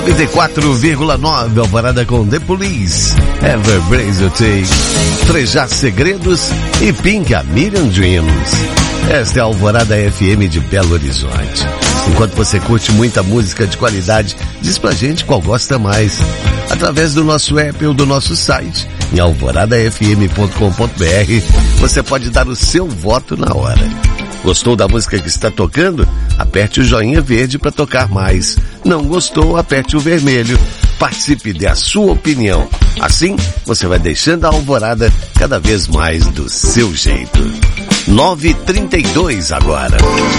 94,9, Alvorada com The Police, Ever Blaze You Take, Frejá Segredos e Pink, a Million Dreams. Esta é a Alvorada FM de Belo Horizonte. Enquanto você curte muita música de qualidade, diz pra gente qual gosta mais, através do nosso app ou do nosso site, em alvoradafm.com.br. Você pode dar o seu voto na hora. Gostou da música que está tocando? Aperte o joinha verde para tocar mais. Não gostou? Aperte o vermelho. Participe, dê a sua opinião. Assim, você vai deixando a Alvorada cada vez mais do seu jeito. 9h32 agora.